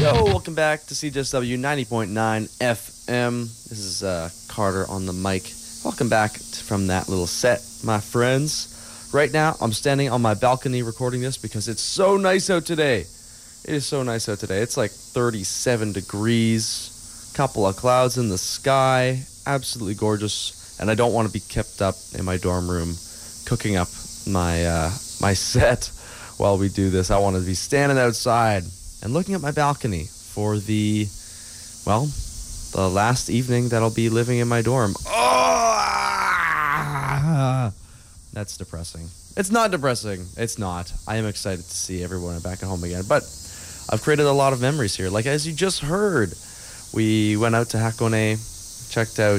Yo, welcome back to CJSW 90.9 FM. This is Carter on the mic. Welcome back from that little set, my friends. Right now, I'm standing on my balcony recording this because it's so nice out today. It is so nice out today. It's like 37 degrees, couple of clouds in the sky, absolutely gorgeous. And I don't want to be kept up in my dorm room cooking up my set while we do this. I want to be standing outside and looking at my balcony for the last evening that I'll be living in my dorm. Oh, that's depressing. It's not depressing. It's not. I am excited to see everyone back at home again. But I've created a lot of memories here. Like, as you just heard, we went out to Hakone, checked out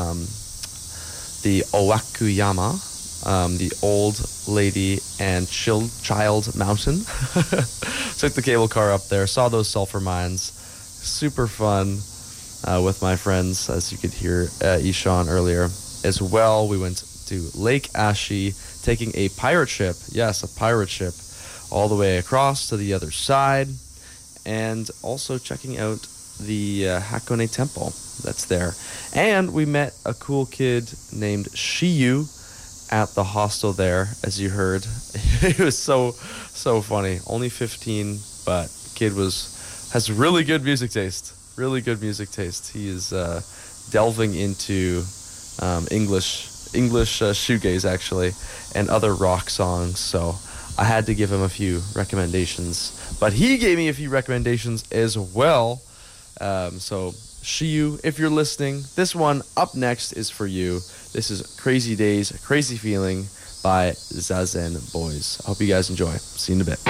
the Owakuyama, the old lady and child mountain. Took the cable car up there, saw those sulfur mines. Super fun with my friends, as you could hear Ishan earlier. As well, we went to Lake Ashi, taking a pirate ship. Yes, a pirate ship, all the way across to the other side. And also checking out the Hakone Temple that's there. And we met a cool kid named Shiyu at the hostel there, as you heard. It was so funny. Only 15, but kid has really good music taste. Really good music taste. He is delving into English shoegaze, actually, and other rock songs. So I had to give him a few recommendations, but he gave me a few recommendations as well. So Shiyu, if you're listening, this one up next is for you. This is Crazy Days, Crazy Feeling by Zazen Boys. I hope you guys enjoy. See you in a bit.